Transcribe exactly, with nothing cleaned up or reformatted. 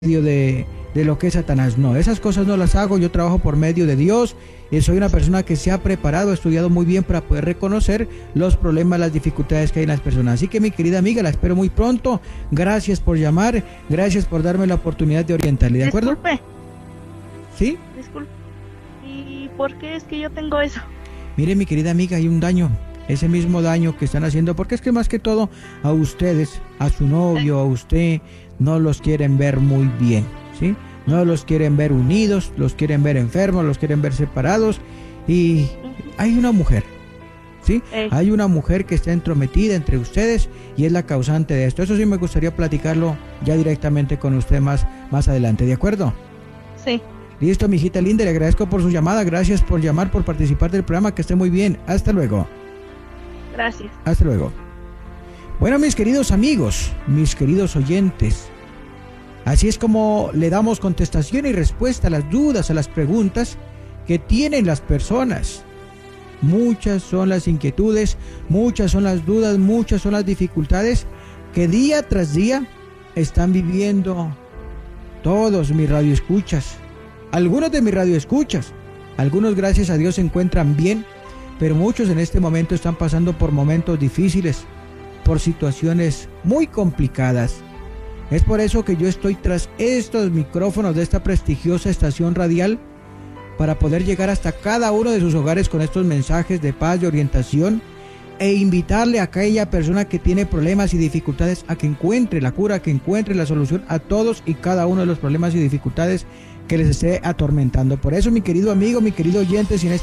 medio de, de lo que es Satanás. No, esas cosas no las hago. Yo trabajo por medio de Dios y soy una persona que se ha preparado, ha estudiado muy bien para poder reconocer los problemas, las dificultades que hay en las personas. Así que, mi querida amiga, la espero muy pronto. Gracias por llamar, gracias por darme la oportunidad de orientarle, ¿de acuerdo? Disculpe. ¿Sí? Disculpe. ¿Y por qué es que yo tengo eso? Mire, mi querida amiga, hay un daño. Ese mismo daño que están haciendo, porque es que más que todo a ustedes, a su novio, a usted, no los quieren ver muy bien, ¿sí? No los quieren ver unidos, los quieren ver enfermos, los quieren ver separados. Y hay una mujer, ¿sí? Hay una mujer que está entrometida entre ustedes y es la causante de esto. Eso sí me gustaría platicarlo ya directamente con usted más, más adelante, ¿de acuerdo? Sí. Listo, mi hijita linda, le agradezco por su llamada, gracias por llamar, por participar del programa, que esté muy bien. Hasta luego. Gracias. Hasta luego. Bueno, mis queridos amigos, mis queridos oyentes, así es como le damos contestación y respuesta a las dudas, a las preguntas que tienen las personas. Muchas son las inquietudes, muchas son las dudas, muchas son las dificultades que día tras día están viviendo todos mis radioescuchas. Algunos de mis radioescuchas, algunos gracias a Dios se encuentran bien, pero muchos en este momento están pasando por momentos difíciles, por situaciones muy complicadas. Es por eso que yo estoy tras estos micrófonos de esta prestigiosa estación radial para poder llegar hasta cada uno de sus hogares con estos mensajes de paz, de orientación, e invitarle a aquella persona que tiene problemas y dificultades a que encuentre la cura, que encuentre la solución a todos y cada uno de los problemas y dificultades que les esté atormentando. Por eso, mi querido amigo, mi querido oyente, si en este